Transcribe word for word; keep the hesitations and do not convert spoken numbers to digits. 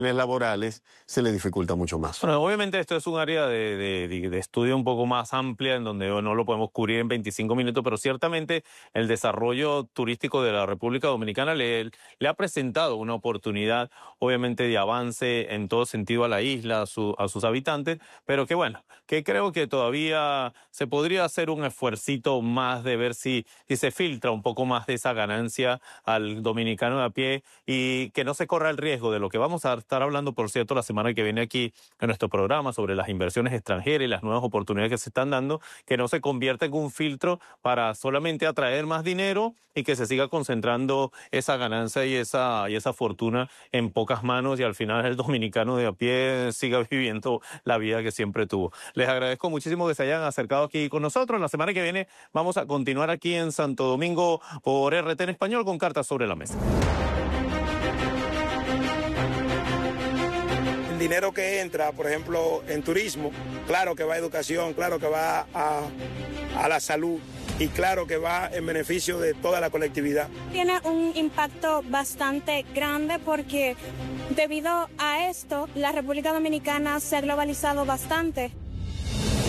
laborales, se le dificulta mucho más. Bueno, obviamente esto es un área de, de, de estudio un poco más amplia en donde no lo podemos cubrir en veinticinco minutos, pero ciertamente el desarrollo turístico de la República Dominicana le, le ha presentado una oportunidad, obviamente, de avance en todo sentido a la isla, a, su, a sus habitantes, pero que bueno, que creo que todavía se podría hacer un esfuercito más de ver si, si se filtra un poco más de esa ganancia al dominicano de a pie y que no se corra el riesgo de lo que vamos a estar hablando, por cierto, la semana que viene aquí en nuestro programa sobre las inversiones extranjeras y las nuevas oportunidades que se están dando, que no se convierta en un filtro para solamente atraer más dinero y que se siga concentrando esa ganancia y esa, y esa fortuna en pocas manos y al final el dominicano de a pie siga viviendo la vida que siempre tuvo. Les agradezco muchísimo que se hayan acercado aquí con nosotros. La semana que viene vamos a continuar aquí en Santo Domingo por R T en español con Cartas sobre la Mesa. Dinero que entra, por ejemplo, en turismo, claro que va a educación, claro que va a, a la salud y claro que va en beneficio de toda la colectividad. Tiene un impacto bastante grande porque debido a esto la República Dominicana se ha globalizado bastante.